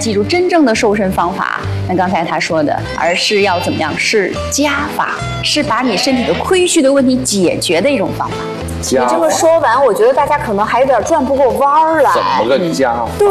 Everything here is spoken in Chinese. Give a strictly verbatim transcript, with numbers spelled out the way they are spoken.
记住真正的瘦身方法。那刚才他说的，而是要怎么样？是加法，是把你身体的亏虚的问题解决的一种方法。 你这么说完，我觉得大家可能还有点转不过弯儿来。 怎么个加？ 对，